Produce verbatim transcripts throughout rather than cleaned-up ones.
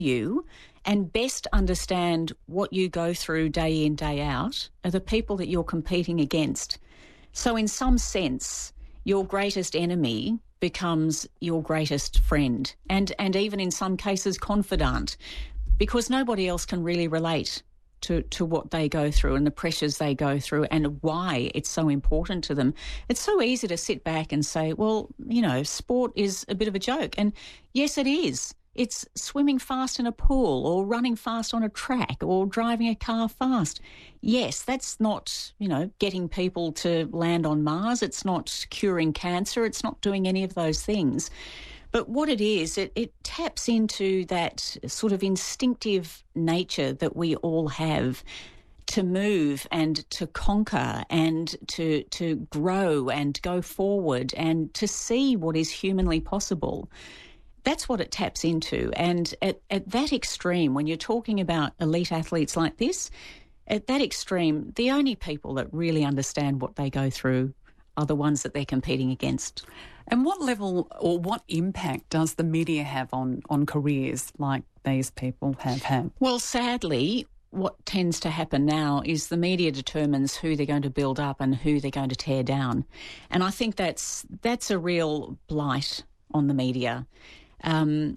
you and best understand what you go through day in, day out are the people that you're competing against. So in some sense, your greatest enemy becomes your greatest friend and, and even in some cases confidant, because nobody else can really relate to, to what they go through and the pressures they go through and why it's so important to them. It's so easy to sit back and say, well, you know, sport is a bit of a joke. And yes, it is. It's swimming fast in a pool or running fast on a track or driving a car fast. Yes, that's not, you know, getting people to land on Mars. It's not curing cancer. It's not doing any of those things. But what it is, it, it taps into that sort of instinctive nature that we all have to move and to conquer and to to grow and go forward and to see what is humanly possible. That's what it taps into. And at, at that extreme, when you're talking about elite athletes like this, at that extreme, the only people that really understand what they go through are the ones that they're competing against. And what level or what impact does the media have on, on careers like these people have had? Well, sadly, what tends to happen now is the media determines who they're going to build up and who they're going to tear down. And I think that's that's a real blight on the media. Um,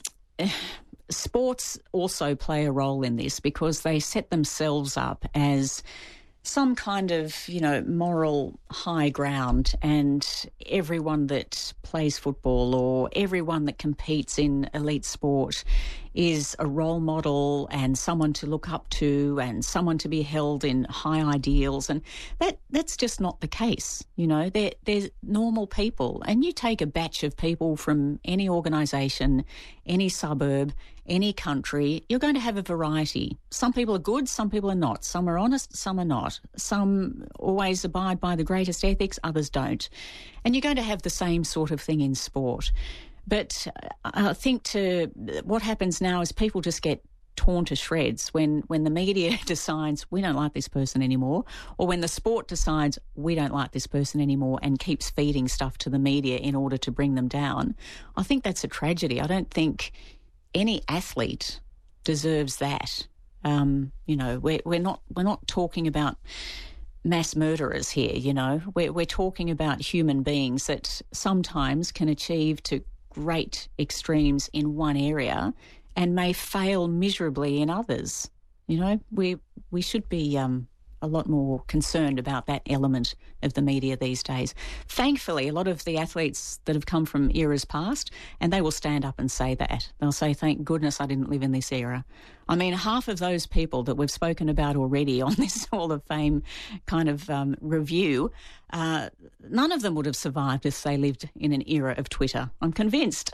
sports also play a role in this because they set themselves up as some kind of, you know, moral high ground, and everyone that plays football or everyone that competes in elite sport is a role model and someone to look up to and someone to be held in high ideals. And that that's just not the case. You know, they're, they're normal people. And you take a batch of people from any organisation, any suburb, any country, you're going to have a variety. Some people are good, some people are not. Some are honest, some are not. Some always abide by the greatest ethics, others don't. And you're going to have the same sort of thing in sport. But I think to what happens now is people just get torn to shreds when, when the media decides we don't like this person anymore, or when the sport decides we don't like this person anymore and keeps feeding stuff to the media in order to bring them down. I think that's a tragedy. I don't think any athlete deserves that. Um, you know, we're, we're not we're not talking about mass murderers here, you know. We're, we're talking about human beings that sometimes can achieve to great extremes in one area and may fail miserably in others. You know, we we should be um, a lot more concerned about that element of the media these days. Thankfully, a lot of the athletes that have come from eras past, and they will stand up and say that. They'll say, thank goodness I didn't live in this era. I mean, half of those people that we've spoken about already on this Hall of Fame kind of um, review, uh, none of them would have survived if they lived in an era of Twitter. I'm convinced.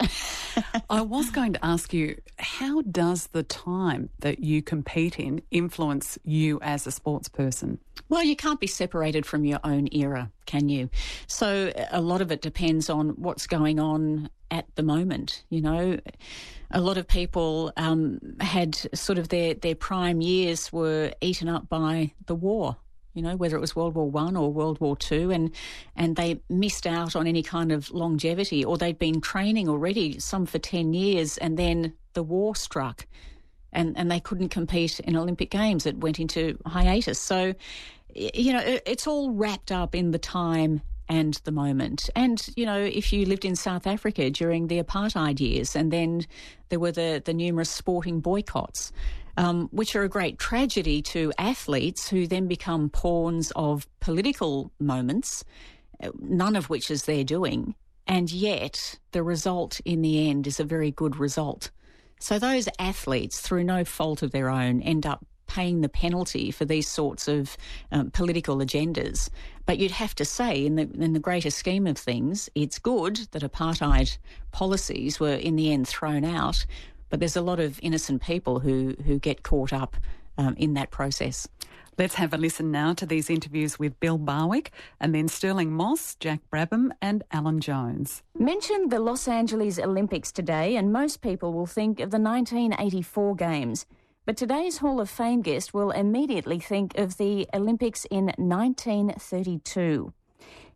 I was going to ask you, how does the time that you compete in influence you as a sports person? Well, you can't be separated from your own era, can you? So a lot of it depends on what's going on at the moment, you know. A lot of people um, had sort of their, their prime years were eaten up by the war, you know, whether it was World War One or World War Two, and and they missed out on any kind of longevity, or they'd been training already, some for ten years, and then the war struck and, and they couldn't compete in Olympic Games. It went into hiatus. So, you know, it, it's all wrapped up in the time and the moment. And, you know, if you lived in South Africa during the apartheid years, and then there were the, the numerous sporting boycotts, um, which are a great tragedy to athletes who then become pawns of political moments, none of which is their doing. And yet the result in the end is a very good result. So those athletes, through no fault of their own, end up paying the penalty for these sorts of um, political agendas. But you'd have to say, in the in the greater scheme of things, it's good that apartheid policies were in the end thrown out, but there's a lot of innocent people who, who get caught up um, in that process. Let's have a listen now to these interviews with Bill Barwick and then Sterling Moss, Jack Brabham and Alan Jones. Mention the Los Angeles Olympics today and most people will think of the nineteen eighty-four Games. But today's Hall of Fame guest will immediately think of the Olympics in nineteen thirty-two.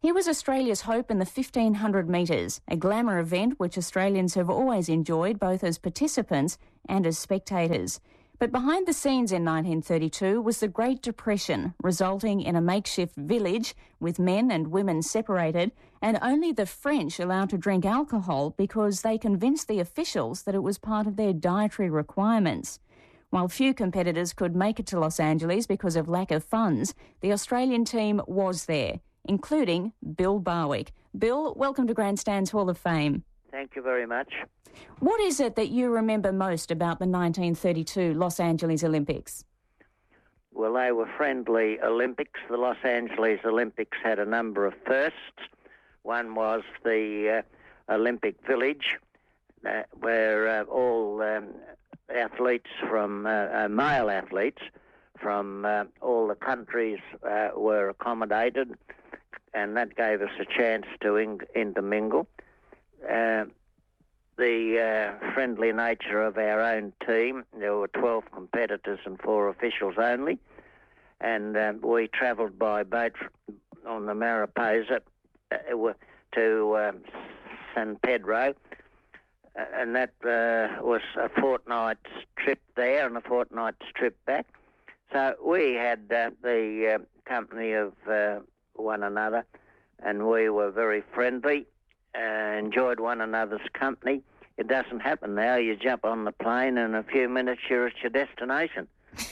He was Australia's hope in the fifteen hundred metres, a glamour event which Australians have always enjoyed both as participants and as spectators. But behind the scenes in nineteen thirty-two was the Great Depression, resulting in a makeshift village with men and women separated and only the French allowed to drink alcohol because they convinced the officials that it was part of their dietary requirements. While few competitors could make it to Los Angeles because of lack of funds, the Australian team was there, including Bill Barwick. Bill, welcome to Grandstand's Hall of Fame. Thank you very much. What is it that you remember most about the nineteen thirty-two Los Angeles Olympics? Well, they were friendly Olympics. The Los Angeles Olympics had a number of firsts. One was the uh, Olympic Village, uh, where uh, all um, athletes from, uh, uh, male athletes from uh, all the countries uh, were accommodated, and that gave us a chance to in- intermingle. Uh, the uh, friendly nature of our own team, there were twelve competitors and four officials only, and uh, we travelled by boat on the Mariposa uh, to um, San Pedro, uh, and that uh, was a fortnight's trip there and a fortnight's trip back. So we had uh, the uh, company of uh, one another, and we were very friendly. Uh, enjoyed one another's company. It doesn't happen now. You jump on the plane and in a few minutes you're at your destination.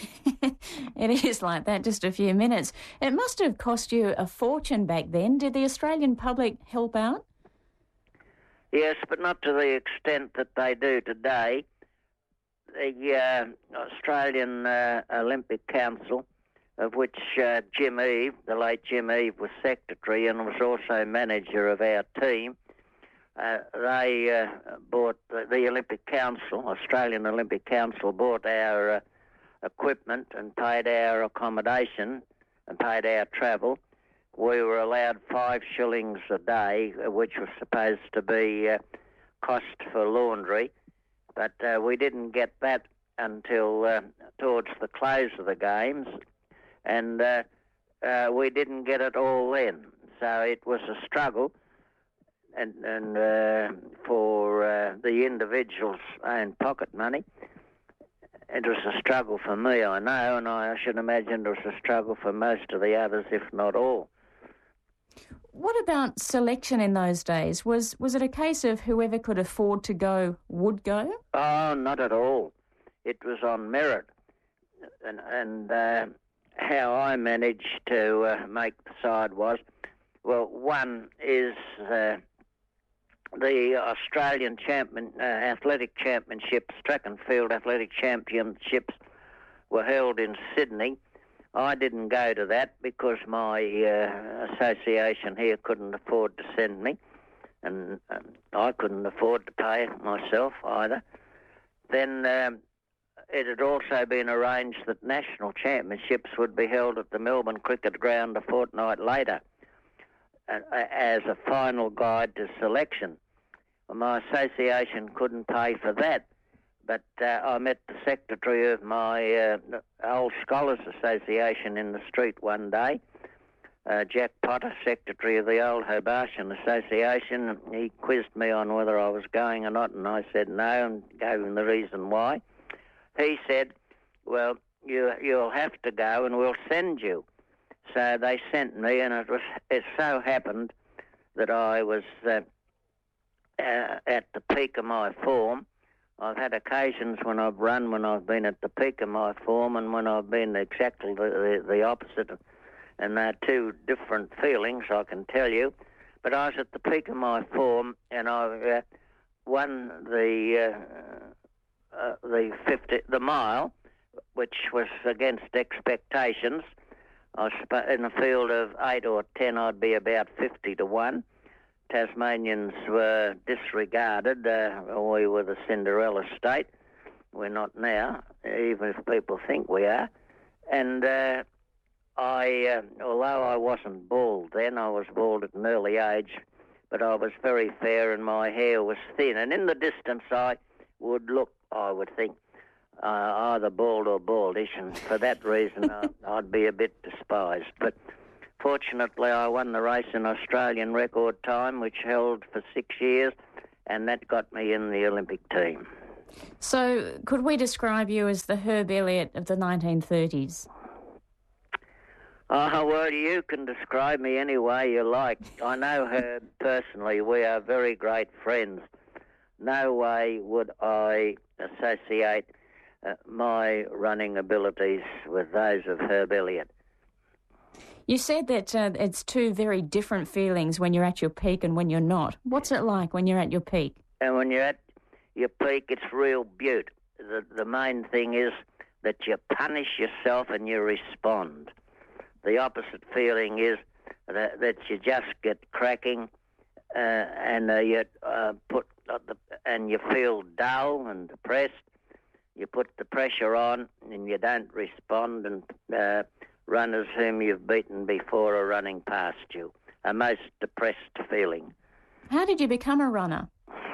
It is like that, just a few minutes. It must have cost you a fortune back then. Did the Australian public help out? Yes, but not to the extent that they do today. The uh, Australian uh, Olympic Council, of which uh, Jim Eve, the late Jim Eve, was secretary and was also manager of our team. Uh, they uh, bought, the, the Olympic Council, Australian Olympic Council, bought our uh, equipment and paid our accommodation and paid our travel. We were allowed five shillings a day, which was supposed to be uh, cost for laundry, but uh, we didn't get that until uh, towards the close of the games, and uh, uh, we didn't get it all then. So it was a struggle. And, and uh, for uh, the individual's own pocket money, it was a struggle for me, I know, and I should imagine it was a struggle for most of the others, if not all. What about selection in those days? Was was it a case of whoever could afford to go would go? Oh, not at all. It was on merit. And, and uh, how I managed to uh, make the side was, well, one is... Uh, The Australian champion, uh, athletic championships, track and field athletic championships, were held in Sydney. I didn't go to that because my uh, association here couldn't afford to send me, and um, I couldn't afford to pay it myself either. Then um, it had also been arranged that national championships would be held at the Melbourne Cricket Ground a fortnight later uh, as a final guide to selection. My association couldn't pay for that, but uh, I met the secretary of my uh, old Scholars Association in the street one day, uh, Jack Potter, secretary of the old Hobartian Association. He quizzed me on whether I was going or not, and I said no and gave him the reason why. He said, well, you, you'll have to go and we'll send you. So they sent me, and it was it so happened that I was... Uh, Uh, at the peak of my form. I've had occasions when I've run when I've been at the peak of my form and when I've been exactly the, the, the opposite. And they're two different feelings, I can tell you. But I was at the peak of my form and I uh, won the uh, uh, the fifty the mile, which was against expectations. I was in a field of eight or ten, I'd be about fifty to one. Tasmanians were disregarded. Uh, we were the Cinderella state. We're not now, even if people think we are. And uh, I, uh, although I wasn't bald then, I was bald at an early age, but I was very fair and my hair was thin. And in the distance I would look, I would think, uh, either bald or baldish, and for that reason I, I'd be a bit despised. But fortunately, I won the race in Australian record time, which held for six years, and that got me in the Olympic team. So could we describe you as the Herb Elliott of the nineteen thirties? Oh, well, you can describe me any way you like. I know her personally. We are very great friends. No way would I associate uh, my running abilities with those of Herb Elliott. You said that uh, it's two very different feelings when you're at your peak and when you're not. What's it like when you're at your peak? And when you're at your peak, it's real beaut. The, the main thing is that you punish yourself and you respond. The opposite feeling is that, that you just get cracking uh, and uh, you uh, put uh, the, and you feel dull and depressed. You put the pressure on and you don't respond, and uh, runners whom you've beaten before are running past you. A most depressed feeling. How did you become a runner?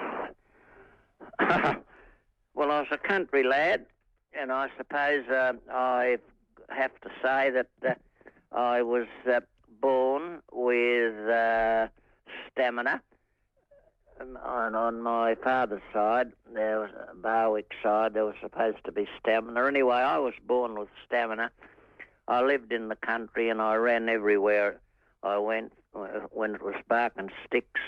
Well, I was a country lad, and I suppose uh, I have to say that uh, I was uh, born with uh, stamina. And on my father's side, there was uh, Barwick side, there was supposed to be stamina. Anyway, I was born with stamina. I lived in the country and I ran everywhere I went when it was bark and sticks.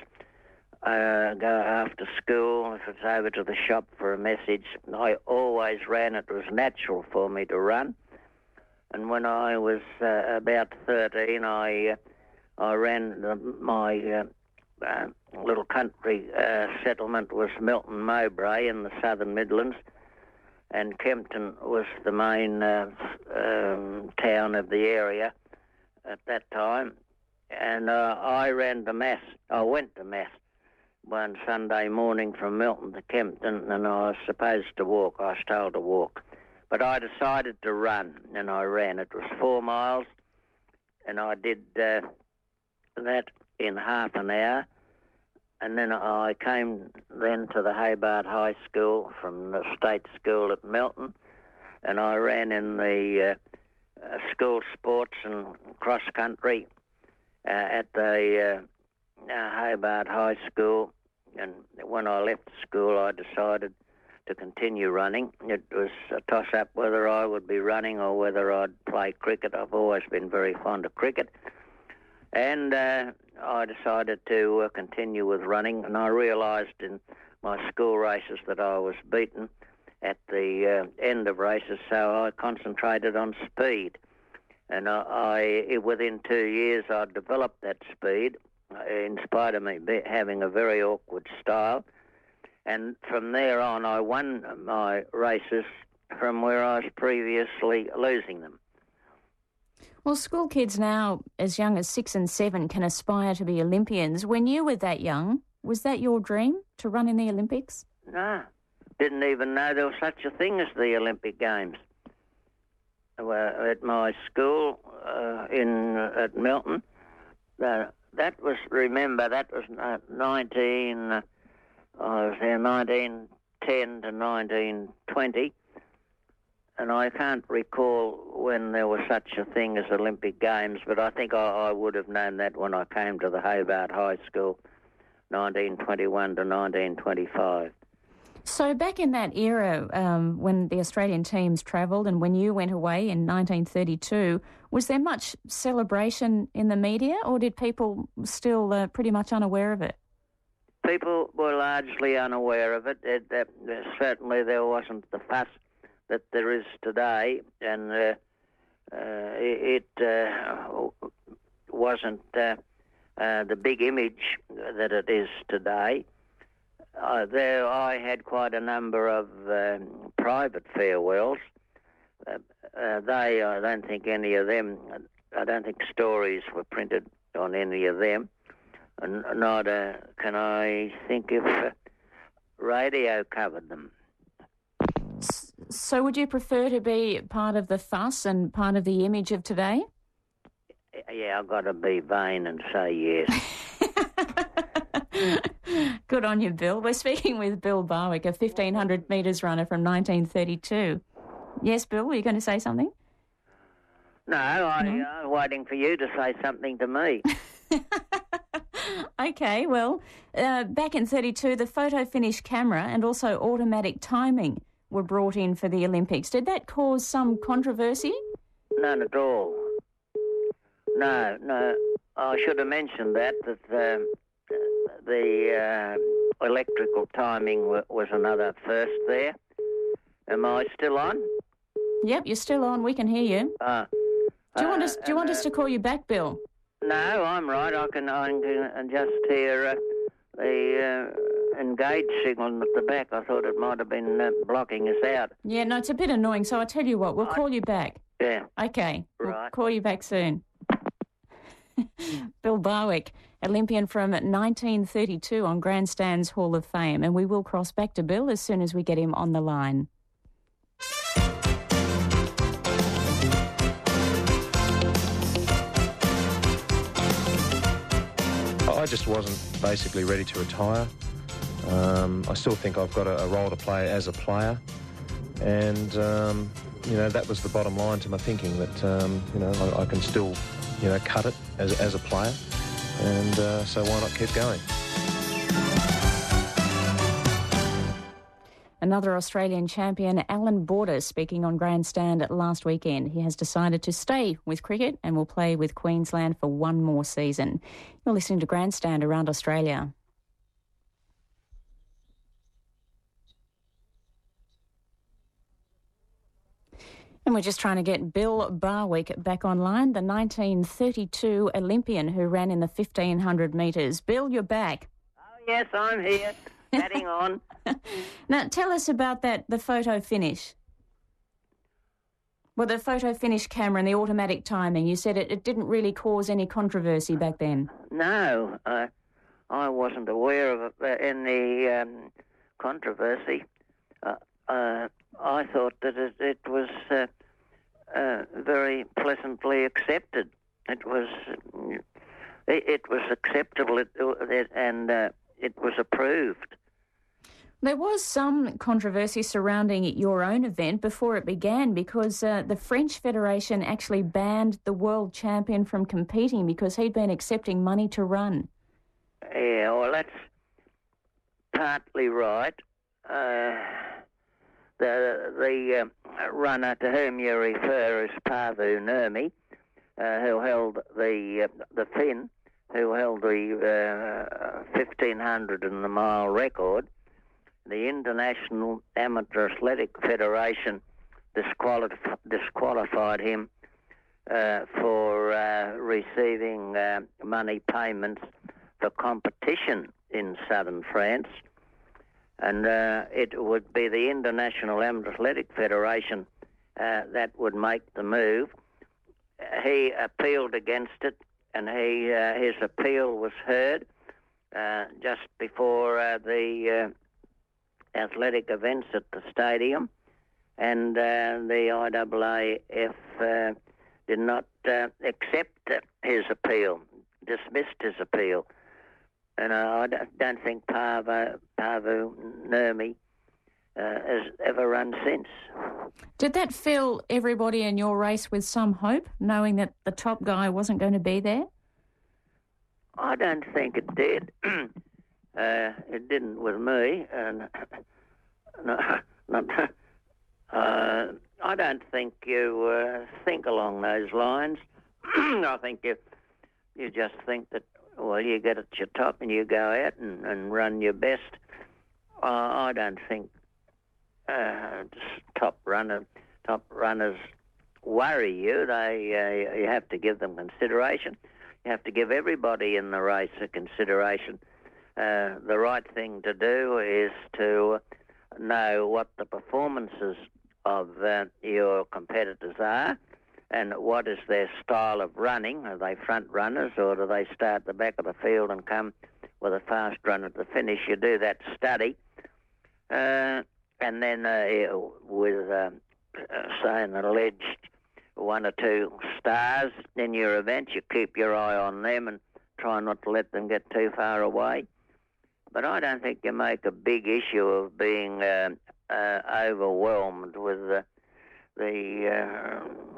Uh, go after school, if it's over to the shop for a message. I always ran. It was natural for me to run. And when I was uh, about thirteen, I uh, I ran the, my uh, uh, little country uh, settlement was Milton Mowbray in the Southern Midlands, and Kempton was the main uh, um, town of the area at that time. And uh, I ran to Mass. I went to Mass one Sunday morning from Milton to Kempton, and I was supposed to walk. I was told to walk. But I decided to run, and I ran. It was four miles, and I did uh, that in half an hour. And then I came then to the Hobart High School from the state school at Milton, and I ran in the uh, uh, school sports and cross-country uh, at the uh, uh, Hobart High School. And when I left school, I decided to continue running. It was a toss-up whether I would be running or whether I'd play cricket. I've always been very fond of cricket. And uh, I decided to uh, continue with running, and I realised in my school races that I was beaten at the uh, end of races, so I concentrated on speed. And I, I within two years, I developed that speed, in spite of me be, having a very awkward style. And from there on, I won my races from where I was previously losing them. Well, school kids now, as young as six and seven, can aspire to be Olympians. When you were that young, was that your dream, to run in the Olympics? No, didn't even know there was such a thing as the Olympic Games. Well, at my school uh, in uh, at Milton, uh, that was, remember, that was uh, nineteen, uh, I was there nineteen ten to nineteen twenty, and I can't recall when there was such a thing as Olympic Games, but I think I, I would have known that when I came to the Hobart High School, nineteen twenty-one to nineteen twenty-five. So back in that era, um, when the Australian teams travelled and when you went away in nineteen thirty-two, was there much celebration in the media, or did people still uh, pretty much unaware of it? People were largely unaware of it. it uh, certainly there wasn't the fuss that there is today, and uh, uh, it uh, wasn't uh, uh, the big image that it is today. Uh, there I had quite a number of um, private farewells. Uh, uh, they, I don't think any of them, I don't think stories were printed on any of them, and neither can I think if uh, radio covered them. So would you prefer to be part of the fuss and part of the image of today? Yeah, I've got to be vain and say yes. Good on you, Bill. We're speaking with Bill Barwick, a fifteen hundred metres runner from nineteen thirty-two. Yes, Bill, were you going to say something? No, I, No? I was waiting for you to say something to me. Okay, well, uh, back in thirty-two, the photo finish camera and also automatic timing were brought in for the Olympics. Did that cause some controversy? None at all. No, no. I should have mentioned that, that um, the uh, electrical timing w- was another first there. Am I still on? Yep, you're still on. We can hear you. Uh, Do you want uh, us? Do you want and, us to call you back, Bill? No, I'm right. I can, I can just hear uh, the uh, engage signal at the back. I thought it might have been uh, blocking us out. Yeah, no, it's a bit annoying. So I tell you what, we'll call you back. Yeah. Okay, we'll Right. call you back soon. Bill Barwick, Olympian from nineteen thirty-two on Grandstand's Hall of Fame, and we will cross back to Bill as soon as we get him on the line. I just wasn't basically ready to retire. Um, I still think I've got a, a role to play as a player, and um, you know that was the bottom line to my thinking, that um, you know I, I can still you know cut it as as a player, and uh, so why not keep going? Another Australian champion, Alan Border, speaking on Grandstand last weekend. He has decided to stay with cricket and will play with Queensland for one more season. You're listening to Grandstand around Australia. And we're just trying to get Bill Barwick back online, the nineteen thirty-two Olympian who ran in the fifteen hundred metres. Bill, you're back. Oh, yes, I'm here. Batting on. Now, tell us about that, the photo finish. Well, the photo finish camera and the automatic timing, you said it, it didn't really cause any controversy back then. No, uh, I wasn't aware of uh, any um, controversy. Uh, uh, I thought that it, it was uh, uh, very pleasantly accepted. It was it, it was acceptable it, it, and uh, it was approved. There was some controversy surrounding your own event before it began because uh, the French Federation actually banned the world champion from competing because he'd been accepting money to run. Yeah, well, that's partly right. Uh, the the uh, runner to whom you refer is Paavo Nurmi, uh, who held the uh, the Finn, who held the uh, fifteen hundred and the mile record. The International Amateur Athletic Federation disqualif- disqualified him uh, for uh, receiving uh, money payments for competition in southern France. And uh, it would be the International Amateur Athletic Federation uh, that would make the move. He appealed against it, and he uh, his appeal was heard uh, just before uh, the... Uh, athletic events at the stadium, and uh, the I A A F uh, did not uh, accept his appeal, dismissed his appeal. And uh, I don't think Paavo, Paavo Nurmi uh, has ever run since. Did that fill everybody in your race with some hope, knowing that the top guy wasn't going to be there? I don't think it did. Uh, it didn't with me, and no, not, uh, I don't think you uh, think along those lines. I think you you just think that, well, you get at your top and you go out and, and run your best. Uh, I don't think uh, top runner top runners worry you. They uh, you have to give them consideration. You have to give everybody in the race a consideration. Uh, the right thing to do is to know what the performances of uh, your competitors are and what is their style of running. Are they front runners, or do they start at the back of the field and come with a fast run at the finish? You do that study. Uh, and then uh, with, uh, uh, say, an alleged one or two stars in your event, you keep your eye on them and try not to let them get too far away. But I don't think you make a big issue of being uh, uh, overwhelmed with uh, the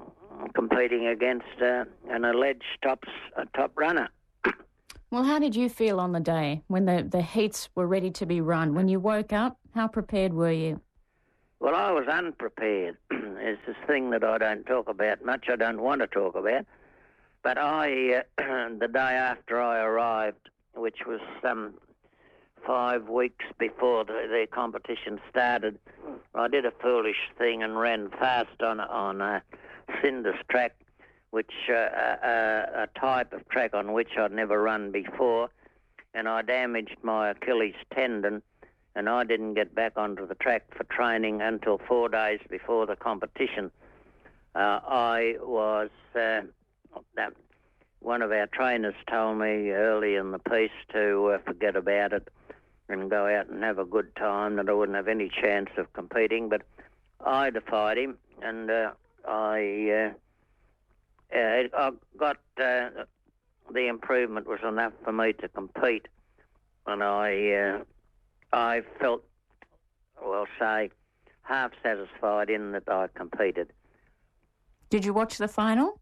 competing against uh, an alleged top, uh, top runner. Well, how did you feel on the day when the, the heats were ready to be run? When you woke up, how prepared were you? Well, I was unprepared. It's this thing that I don't talk about much. I don't want to talk about. But I, uh, the day after I arrived, which was some five weeks before the, the competition started, I did a foolish thing and ran fast on on a Cinders track, which uh, a, a type of track on which I'd never run before, and I damaged my Achilles tendon, and I didn't get back onto the track for training until four days before the competition. Uh, I was... Uh, that one of our trainers told me early in the piece to uh, forget about it and go out and have a good time, that I wouldn't have any chance of competing. But I defied him, and uh, I, uh, uh, I got uh, the improvement was enough for me to compete, and I, uh, I felt, well, say, half satisfied in that I competed. Did you watch the final?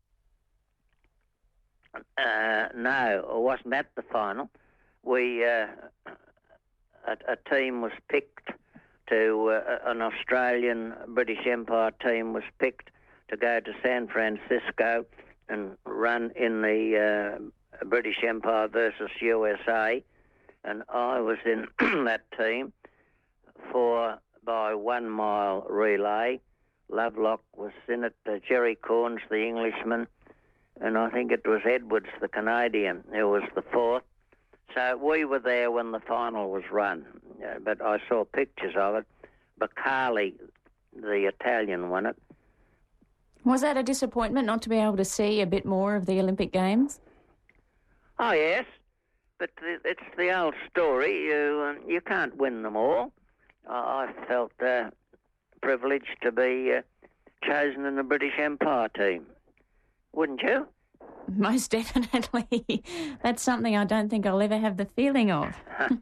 Uh, no, it wasn't at the final. We uh, a, a team was picked to uh, an Australian British Empire team was picked to go to San Francisco and run in the uh, British Empire versus U S A, and I was in that team for by one mile relay. Lovelock was in it. Uh, Jerry Corns, the Englishman. And I think it was Edwards, the Canadian, who was the fourth. So we were there when the final was run, uh, but I saw pictures of it. Baccali, the Italian, won it. Was that a disappointment not to be able to see a bit more of the Olympic Games? Oh, yes, but it's the old story. You, uh, you can't win them all. I felt uh, privileged to be uh, chosen in the British Empire team. Wouldn't you? Most definitely. That's something I don't think I'll ever have the feeling of.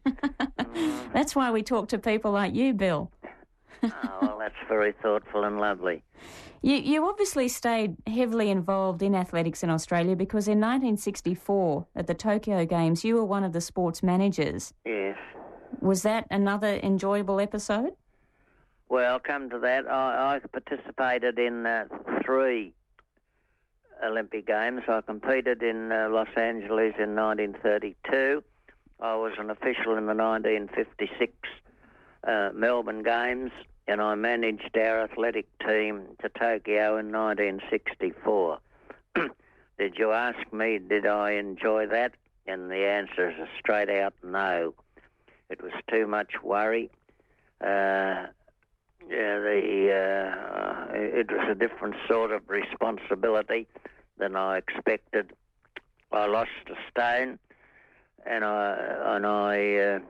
That's why we talk to people like you, Bill. Oh, well, that's very thoughtful and lovely. You, you obviously stayed heavily involved in athletics in Australia because in nineteen sixty-four, at the Tokyo Games, you were one of the sports managers. Yes. Was that another enjoyable episode? Well, come to that, I, I participated in uh, three Olympic Games. I competed in uh, Los Angeles in nineteen thirty-two. I was an official in the nineteen fifty-six uh, Melbourne Games, and I managed our athletic team to Tokyo in nineteen sixty-four. Did you ask me, did I enjoy that? And the answer is a straight out no. It was too much worry. Uh, Yeah, the uh, it was a different sort of responsibility than I expected. I lost a stone, and I and I uh,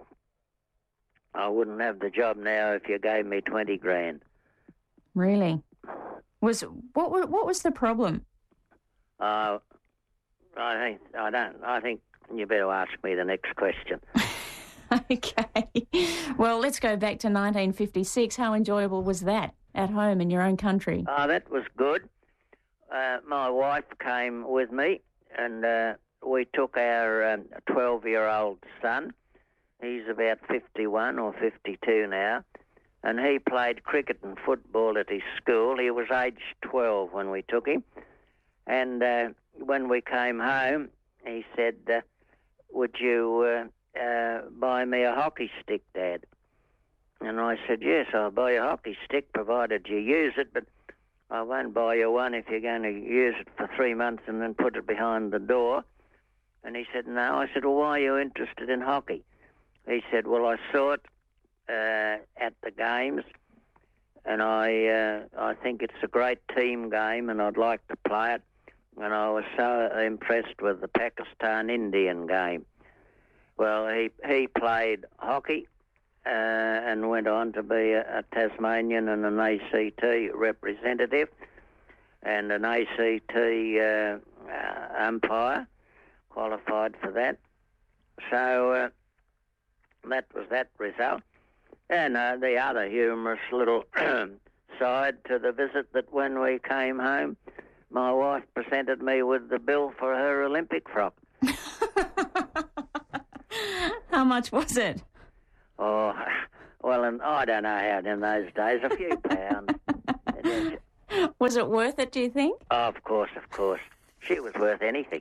I wouldn't have the job now if you gave me twenty grand. Really? Was what what was the problem? Uh, I think I don't. I think you better ask me the next question. Okay. Well, let's go back to nineteen fifty-six. How enjoyable was that at home in your own country? Oh, that was good. Uh, my wife came with me, and uh, we took our um, twelve-year-old son. He's about fifty-one or fifty-two now, and he played cricket and football at his school. He was aged twelve when we took him. And uh, when we came home, he said, uh, would you... Uh, Uh, buy me a hockey stick, Dad? And I said, yes, I'll buy you a hockey stick provided you use it, but I won't buy you one if you're going to use it for three months and then put it behind the door. And he said, no. I said, well, why are you interested in hockey? He said, well, I saw it uh, at the games, and I uh, I think it's a great team game, and I'd like to play it. And I was so impressed with the Pakistan-Indian game. Well, he he played hockey uh, and went on to be a, a Tasmanian and an A C T representative and an A C T uh, uh, umpire, qualified for that. So uh, that was that result. And uh, the other humorous little side to the visit, that when we came home, my wife presented me with the bill for her Olympic frock. How much was it? Oh, well, and I don't know how in those days, a few pounds. Was it worth it, do you think? Oh, of course, of course. She was worth anything.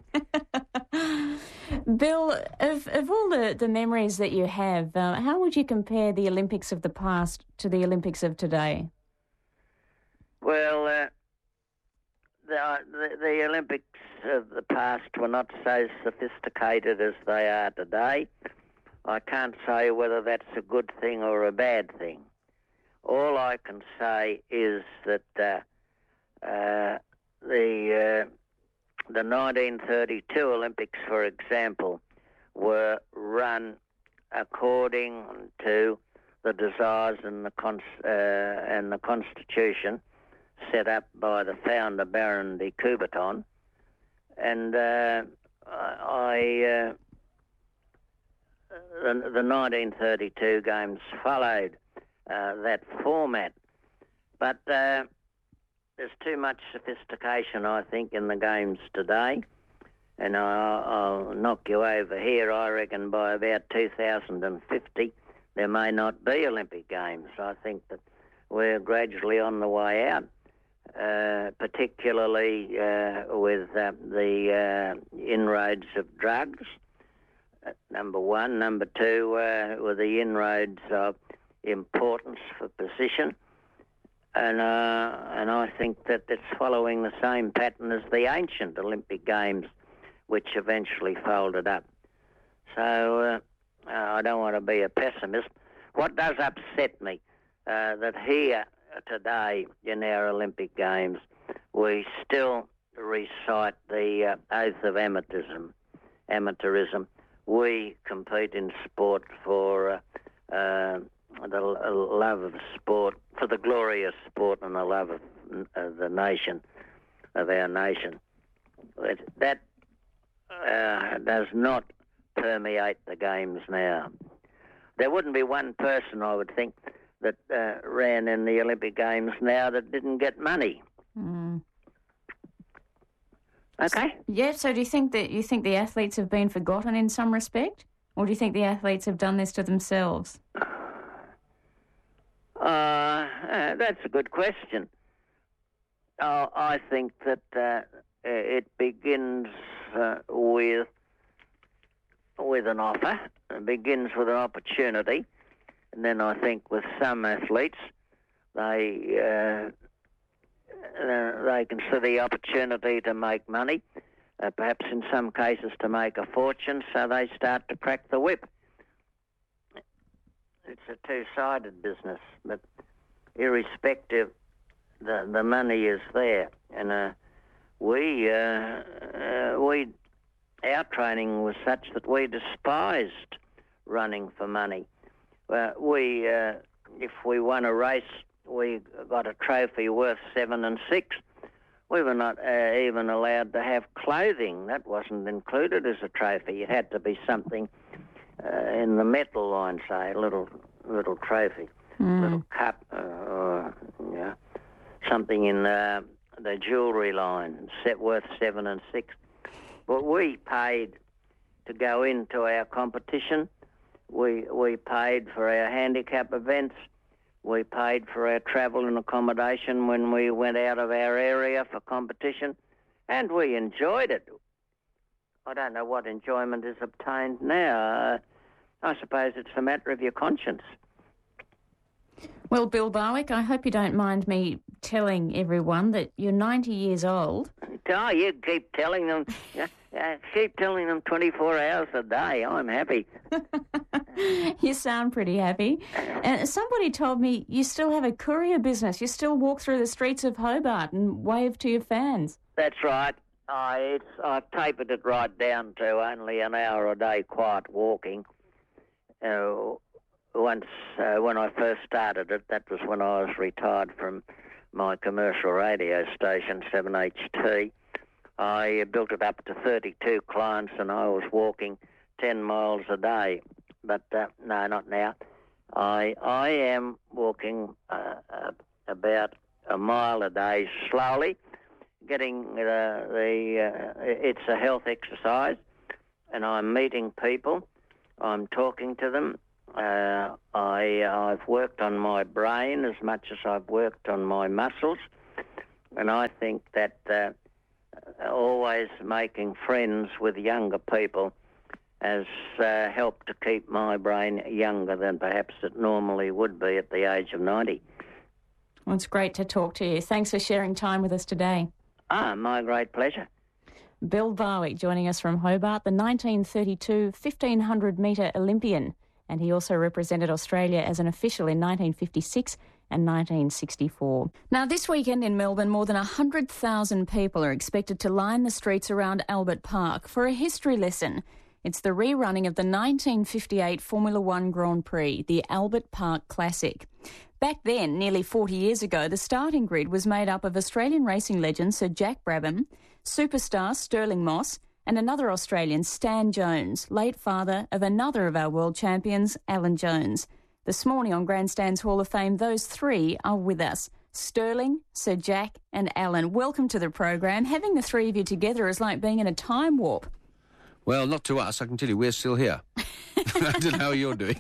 Bill, of, of all the, the memories that you have, uh, how would you compare the Olympics of the past to the Olympics of today? Well, uh, the, the, the Olympics of the past were not so sophisticated as they are today. I can't say whether that's a good thing or a bad thing. All I can say is that uh, uh, the uh, the nineteen thirty-two Olympics, for example, were run according to the desires and the cons- uh, and the constitution set up by the founder Baron de Coubertin, and uh, I. Uh, The, the nineteen thirty-two games followed uh, that format. But uh, there's too much sophistication, I think, in the games today. And I, I'll knock you over here. I reckon by about two thousand fifty, there may not be Olympic Games. I think that we're gradually on the way out, uh, particularly uh, with uh, the uh, inroads of drugs. Number one. Number two, uh, were the inroads of importance for position. And uh, and I think that it's following the same pattern as the ancient Olympic Games, which eventually folded up. So uh, I don't want to be a pessimist. What does upset me, uh, that here today in our Olympic Games, we still recite the uh, oath of amateurism. amateurism. We compete in sport for uh, uh, the love of sport, for the glorious sport and the love of uh, the nation, of our nation. That uh, does not permeate the games now. There wouldn't be one person, I would think, that uh, ran in the Olympic Games now that didn't get money. Mm. Okay. Yeah, so do you think that you think the athletes have been forgotten in some respect? Or do you think the athletes have done this to themselves? Uh, uh, that's a good question. Uh, I think that uh, it begins uh, with with an offer. It begins with an opportunity. And then I think with some athletes, they... Uh, Uh, they consider the opportunity to make money, uh, perhaps in some cases to make a fortune, so they start to crack the whip. It's a two-sided business, but irrespective, the the money is there, and uh, we uh, uh, we our training was such that we despised running for money. Uh, we uh, if we won a race, we got a trophy worth seven and six. We were not uh, even allowed to have clothing. That wasn't included as a trophy. It had to be something uh, in the metal line, say, a little little trophy, mm. little cup, uh, or you know, something in uh, the jewellery line, set worth seven and six. But we paid to go into our competition. We we paid for our handicap events. We paid for our travel and accommodation when we went out of our area for competition, and we enjoyed it. I don't know what enjoyment is obtained now. Uh, I suppose it's a matter of your conscience. Well, Bill Barwick, I hope you don't mind me telling everyone that you're ninety years old. Oh, you keep telling them, uh, keep telling them twenty-four hours a day. I'm happy. You sound pretty happy. And somebody told me you still have a courier business. You still walk through the streets of Hobart and wave to your fans. That's right. I, it's, I've tapered it right down to only an hour a day quiet walking. Uh, once, uh, when I first started it, that was when I was retired from my commercial radio station, seven H T. I built it up to thirty-two clients and I was walking ten miles a day. But uh, no, not now. I I am walking uh, uh, about a mile a day slowly, getting uh, the, uh, it's a health exercise, and I'm meeting people, I'm talking to them. Uh, I, I've worked on my brain as much as I've worked on my muscles, and I think that uh, always making friends with younger people has uh, helped to keep my brain younger than perhaps it normally would be at the age of ninety. Well, it's great to talk to you. Thanks for sharing time with us today. Ah, my great pleasure. Bill Barwick joining us from Hobart, the nineteen thirty-two fifteen hundred metre Olympian, and he also represented Australia as an official in nineteen fifty-six and nineteen sixty-four. Now, this weekend in Melbourne, more than one hundred thousand people are expected to line the streets around Albert Park for a history lesson. It's the rerunning of the nineteen fifty-eight Formula One Grand Prix, the Albert Park Classic. Back then, nearly forty years ago, the starting grid was made up of Australian racing legend Sir Jack Brabham, superstar Stirling Moss, and another Australian, Stan Jones, late father of another of our world champions, Alan Jones. This morning on Grandstand's Hall of Fame, those three are with us. Stirling, Sir Jack and Alan. Welcome to the program. Having the three of you together is like being in a time warp. Well, not to us. I can tell you we're still here. I don't know how you're doing.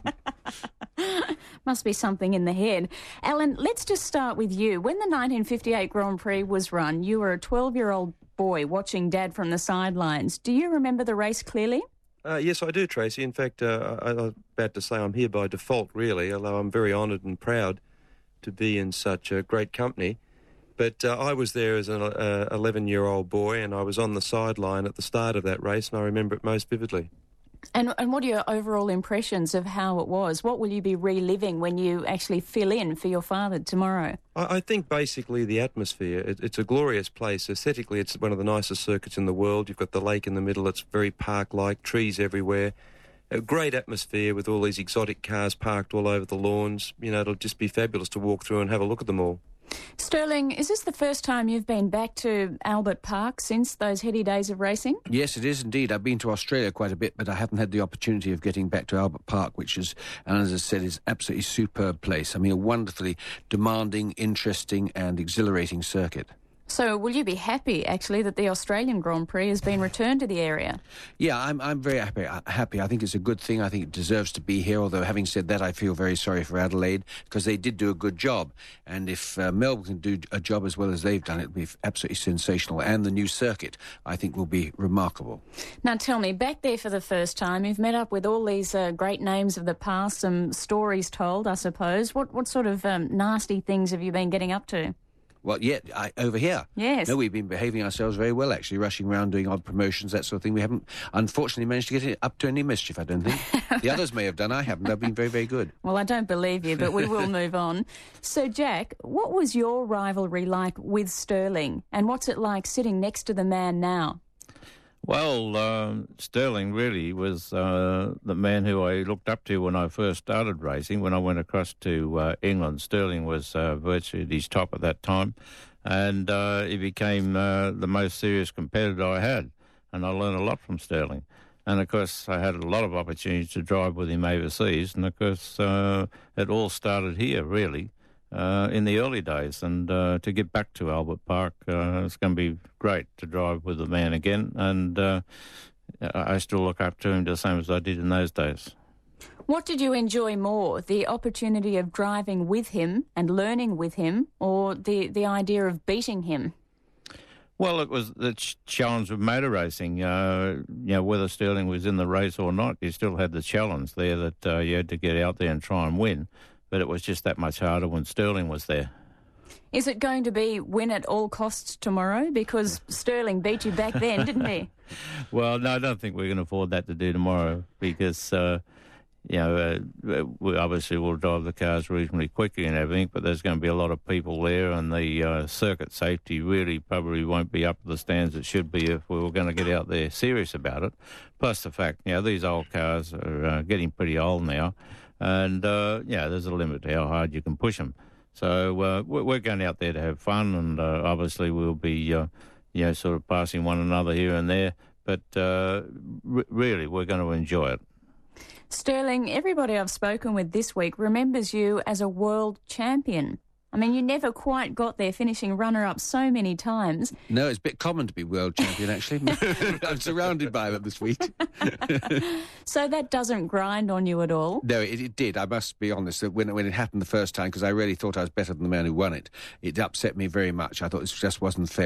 Must be something in the head. Alan, let's just start with you. When the nineteen fifty-eight Grand Prix was run, you were a twelve-year-old boy watching Dad from the sidelines. Do you remember the race clearly? Uh, yes, I do, Tracy. In fact, uh, I, I'm about to say I'm here by default, really, although I'm very honoured and proud to be in such a great company. But uh, I was there as an uh, eleven-year-old boy, and I was on the sideline at the start of that race, and I remember it most vividly. And, and what are your overall impressions of how it was? What will you be reliving when you actually fill in for your father tomorrow? I, I think basically the atmosphere. It, it's a glorious place. Aesthetically, it's one of the nicest circuits in the world. You've got the lake in the middle. It's very park-like, trees everywhere. A great atmosphere with all these exotic cars parked all over the lawns. You know, it'll just be fabulous to walk through and have a look at them all. Stirling, is this the first time you've been back to Albert Park since those heady days of racing? Yes, it is indeed. I've been to Australia quite a bit, but I haven't had the opportunity of getting back to Albert Park, which is, and as I said, is absolutely superb place. I mean, a wonderfully demanding, interesting and exhilarating circuit. So will you be happy, actually, that the Australian Grand Prix has been returned to the area? Yeah, I'm I'm very happy. Happy. I think it's a good thing. I think it deserves to be here, although having said that, I feel very sorry for Adelaide because they did do a good job. And if uh, Melbourne can do a job as well as they've done, it will be absolutely sensational. And the new circuit, I think, will be remarkable. Now, tell me, back there for the first time, you've met up with all these uh, great names of the past, some stories told, I suppose. What, what sort of um, nasty things have you been getting up to? Well, yeah, I, over here. Yes. No, we've been behaving ourselves very well, actually, rushing around doing odd promotions, that sort of thing. We haven't, unfortunately, managed to get it up to any mischief, I don't think. The others may have done, I haven't. They've been very, very good. Well, I don't believe you, but we will move on. So, Jack, what was your rivalry like with Stirling, and what's it like sitting next to the man now? Well, uh, Stirling really was uh, the man who I looked up to when I first started racing. When I went across to uh, England, Stirling was uh, virtually at his top at that time, and uh, he became uh, the most serious competitor I had, and I learned a lot from Stirling. And, of course, I had a lot of opportunities to drive with him overseas, and, of course, uh, it all started here, really. Uh, in the early days, and uh, to get back to Albert Park, uh, it's going to be great to drive with the man again, and uh, I still look up to him the same as I did in those days. What did you enjoy more, the opportunity of driving with him and learning with him, or the, the idea of beating him? Well, it was the ch- challenge of motor racing. Uh, you know, whether Stirling was in the race or not, you still had the challenge there that uh, you had to get out there and try and win. But it was just that much harder when Stirling was there. Is it going to be win at all costs tomorrow? Because Stirling beat you back then, didn't he? Well, no, I don't think we can afford that to do tomorrow because, uh, you know, uh, we obviously will drive the cars reasonably quickly and everything, but there's going to be a lot of people there, and the uh, circuit safety really probably won't be up to the standards it should be if we were going to get out there serious about it. Plus the fact, you know, these old cars are uh, getting pretty old now. And, uh, yeah, there's a limit to how hard you can push them. So uh, we're going out there to have fun, and uh, obviously we'll be, uh, you know, sort of passing one another here and there. But uh, r- really, we're going to enjoy it. Stirling, everybody I've spoken with this week remembers you as a world champion. I mean, you never quite got there, finishing runner-up so many times. No, it's a bit common to be world champion, actually. I'm surrounded by them this week. So that doesn't grind on you at all? No, it, it did. I must be honest. When, when it happened the first time, because I really thought I was better than the man who won it, it upset me very much. I thought this just wasn't fair.